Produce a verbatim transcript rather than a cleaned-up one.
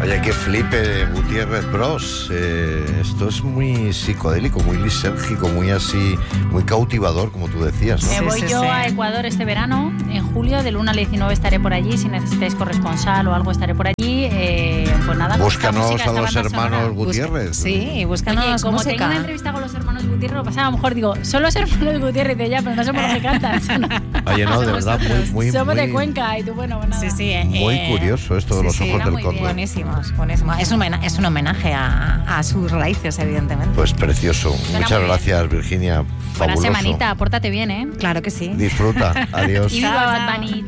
Oye, qué flipe, Gutiérrez Bros. Eh, esto es muy psicodélico, muy lisérgico, muy así, muy cautivador, como tú decías, ¿no? Me voy sí, yo sí. a Ecuador este verano, en julio, del uno al diecinueve estaré por allí. Si necesitáis corresponsal o algo, estaré por allí. Eh, pues nada, con esta Búscanos música, a esta los banda hermanos sonora. Gutiérrez. Sí, y búscanos Oye, como música. tengo una entrevista con los hermanos Gutiérrez, lo pasaba, a lo mejor digo, son los hermanos Gutiérrez de ya, pero no somos los que cantan. Oye, no, de verdad, muy, muy, somos muy, de Cuenca y tú, bueno, pues nada. Sí, sí, eh, muy eh, curioso esto de sí, los sí, ojos era del muy cóndor. bien. Buenísimos, buenísimos. Es un, mena- es un homenaje a, a sus raíces, evidentemente. Pues precioso. Suena Muchas muy bien. gracias, Virginia. Buena Fabuloso. semanita, pórtate bien, ¿eh? Claro que sí. Disfruta. Adiós. Y viva Chao, Bad chao. Bunny.